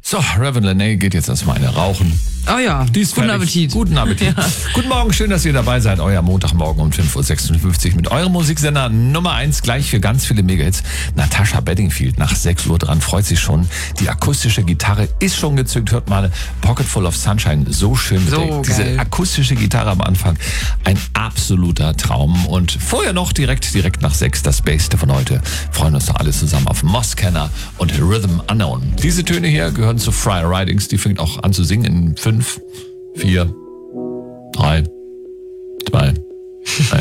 So, Reverend Lene geht jetzt erstmal eine rauchen. Oh ja, Die ist guten fertig. Appetit. Guten Appetit. Ja. Guten Morgen, schön, dass ihr dabei seid. Euer Montagmorgen um 5.56 Uhr mit eurem Musiksender Nummer 1, gleich für ganz viele Megahits. Natasha Bedingfield nach 6 Uhr dran, freut sich schon. Die akustische Gitarre ist schon gezückt. Hört mal Pocket Full of Sunshine, so schön. So diese akustische Gitarre am Anfang, ein absoluter Traum. Und vorher noch direkt nach 6 das Beste von heute. Freuen uns doch alle zusammen auf Moscanner und Rhythm Unknown. Diese Töne hier gehören zu Friar Ridings. Die fängt auch an zu singen in 5, 4, 3, 2,